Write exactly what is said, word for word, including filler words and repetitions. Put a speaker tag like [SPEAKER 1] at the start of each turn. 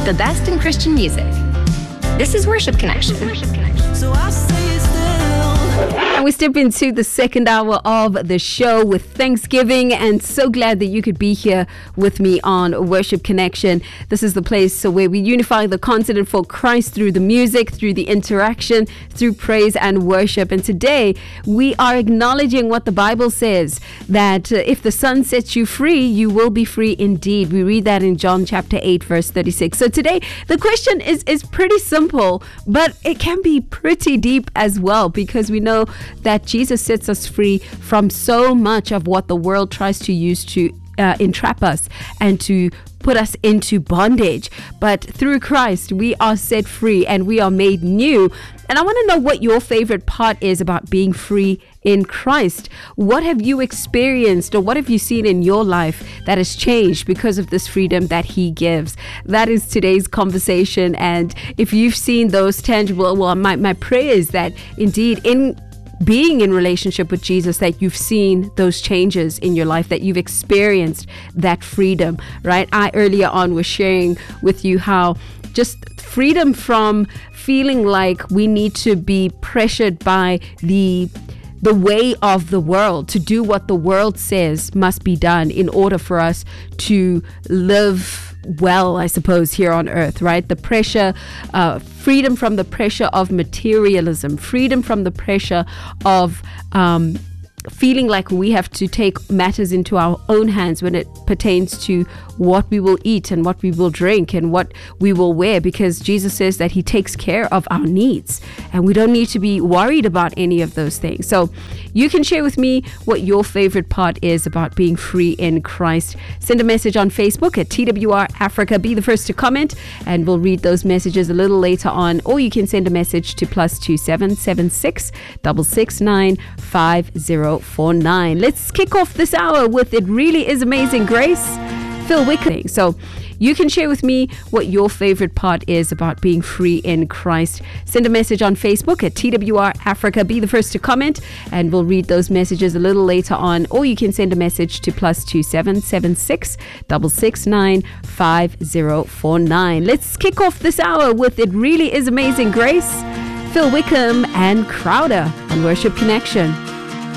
[SPEAKER 1] the best in Christian music. This is Worship Connection.
[SPEAKER 2] So I say still.
[SPEAKER 3] And we step into the second hour of the show with Thanksgiving, and so glad that you could be here with me on Worship Connection. This is the place where we unify the continent for Christ through the music, through the interaction, through praise and worship. And today we are acknowledging what the Bible says, that uh, if the Son sets you free, you will be free indeed. We read that in John chapter eight, verse thirty-six. So today the question is, is pretty simple, but it can be pretty deep as well, because we know that Jesus sets us free from so much of what the world tries to use to uh, entrap us and to put us into bondage. But through Christ, we are set free and we are made new. And I want to know what your favorite part is about being free in Christ. What have you experienced, or what have you seen in your life that has changed because of this freedom that He gives? That is today's conversation. And if you've seen those tangible, well, my, my prayer is that indeed in being in relationship with Jesus, that you've seen those changes in your life, that you've experienced that freedom, right? I earlier on was sharing with you how just freedom from feeling like we need to be pressured by the the way of the world, to do what the world says must be done in order for us to live well, I suppose, here on earth, right? The pressure, uh, freedom from the pressure of materialism, freedom from the pressure of um, feeling like we have to take matters into our own hands when it pertains to what we will eat and what we will drink and what we will wear, because Jesus says that He takes care of our needs and we don't need to be worried about any of those things. So you can share with me what your favorite part is about being free in Christ. Send a message on Facebook at T W R Africa. Be the first to comment and we'll read those messages a little later on, or you can send a message to plus two seven seven six six six nine five zero four nine. Let's kick off this hour with It Really Is Amazing Grace, Phil Wickham. So you can share with me what your favorite part is about being free in Christ. Send a message on Facebook at T W R Africa. Be the first to comment and we'll read those messages a little later on, or you can send a message to plus two seven seven six six six nine five zero four nine. Let's kick off this hour with It Really Is Amazing Grace, Phil Wickham and Crowder on Worship Connection.